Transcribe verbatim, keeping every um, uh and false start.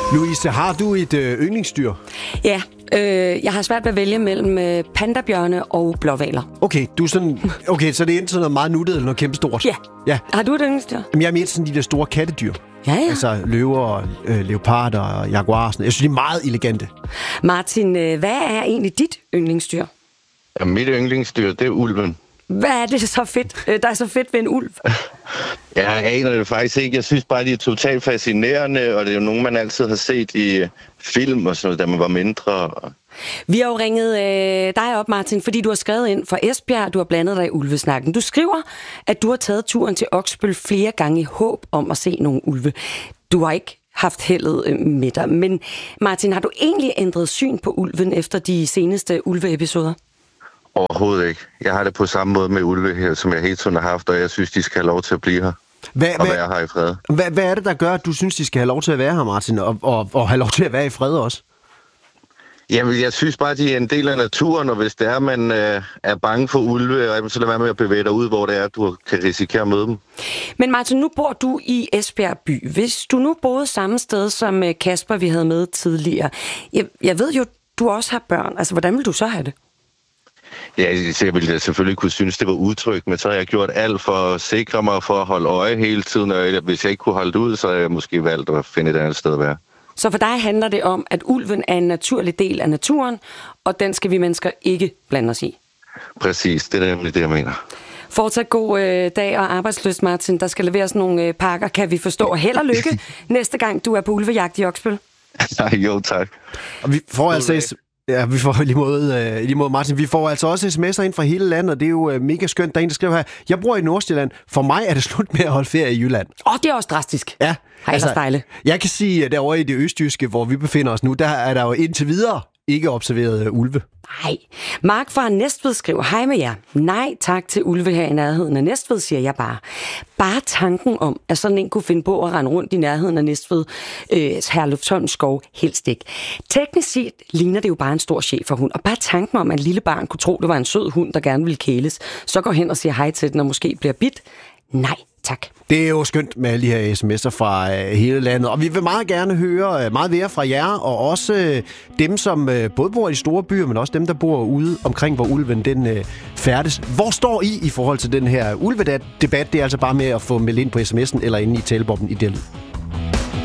Louise, har du et øh, yndlingsdyr? Ja, øh, jeg har svært ved at vælge mellem øh, pandabjørne og blåhvaler. Okay, du er sådan, okay, så det er enten sådan noget meget nuttet eller noget kæmpestort? Ja. ja. Har du et yndlingsdyr? Jamen, jeg er mere sådan de der store kattedyr. Ja, ja. Altså løver, øh, leoparder og jaguarer. Sådan. Jeg synes, de er meget elegante. Martin, øh, hvad er egentlig dit yndlingsdyr? Ja, mit yndlingsdyr, det er ulven. Hvad er det så fedt, øh, der er så fedt ved en ulv? Jeg aner det faktisk ikke. Jeg synes bare, de er totalt fascinerende, og det er jo nogen, man altid har set i film og sådan noget, da man var mindre. Vi har jo ringet øh, dig op, Martin, fordi du har skrevet ind for Esbjerg, du har blandet dig i ulvesnakken. Du skriver, at du har taget turen til Oksbøl flere gange i håb om at se nogle ulve. Du har ikke haft heldet øh, med dig, men Martin, har du egentlig ændret syn på ulven efter de seneste ulveepisoder? Overhovedet ikke. Jeg har det på samme måde med ulve her, som jeg hele tiden har haft, og jeg synes, de skal have lov til at blive her. Hvad, og hvad, være her i fred. Hvad, hvad er det, der gør, at du synes, de skal have lov til at være her, Martin, og, og, og have lov til at være i fred også? Jamen, jeg synes bare, de er en del af naturen, og hvis det er, at man øh, er bange for ulve, så lad være med at bevæge dig ud, hvor det er, at du kan risikere at møde dem. Men Martin, nu bor du i Esbjerg by. Hvis du nu boede samme sted som Kasper, vi havde med tidligere. Jeg, jeg ved jo, du også har børn. Altså, hvordan vil du så have det? Ja, jeg ville selvfølgelig kunne synes, det var utrygt, men så har jeg gjort alt for at sikre mig, for at holde øje hele tiden, og hvis jeg ikke kunne holde det ud, så har jeg måske valgt at finde et andet sted at være. Så for dig handler det om, at ulven er en naturlig del af naturen, og den skal vi mennesker ikke blande os i? Præcis, det er nemlig det, jeg mener. Fortsat god øh, dag og arbejdsløst, Martin. Der skal leveres nogle øh, pakker, kan vi forstå. Held og lykke næste gang, du er på ulvejagt i Oksbøl. Jo, tak. Og vi får altså... Ja, vi får lige måde, uh, lige måde, Martin. Vi får altså også sms'er ind fra hele landet, og det er jo uh, mega skønt. Der er en, der skriver her, jeg bor i Nordsjælland. For mig er det slut med at holde ferie i Jylland. Åh, oh, det er også drastisk. Ja. Hej, altså, dejligt. Jeg kan sige, at derovre i det østjyske, hvor vi befinder os nu, der er der jo indtil videre ikke observeret uh, ulve. Nej. Mark fra Næstved skriver, hej med jer. Nej tak til ulve her i nærheden af Næstved, siger jeg bare. Bare tanken om, at sådan en kunne finde på at rende rundt i nærheden af Næstved, øh, Herlufsholm skov, helst ikke. Teknisk set ligner det jo bare en stor cheferhund, og bare tanken om, at en lille barn kunne tro, det var en sød hund, der gerne ville kæles, så går hen og siger hej til den og måske bliver bidt. Nej, tak. Det er jo skønt med alle de her sms'er fra øh, hele landet, og vi vil meget gerne høre øh, meget mere fra jer, og også øh, dem, som øh, både bor i de store byer, men også dem, der bor ude omkring, hvor ulven den øh, færdes. Hvor står I i forhold til den her ulvedebat? Det er altså bare med at få meldt ind på sms'en eller inde i talebobben i Delud.